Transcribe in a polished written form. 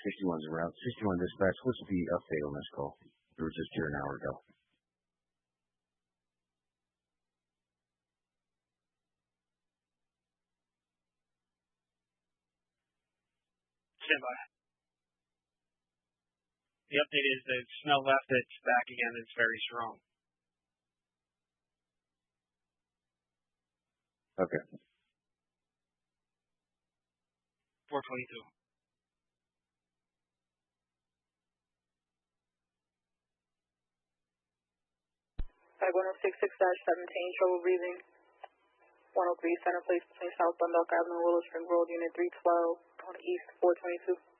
61's around. 61 dispatch, what's the update on this call? We were just here an hour ago. Stand by. The update is that smell left, it's back again, it's very strong. Okay. 422. Type 1066-17, trouble breathing. 103 Center Place between South Dundalk Avenue and Willow Spring Road, Unit 312, on East 422.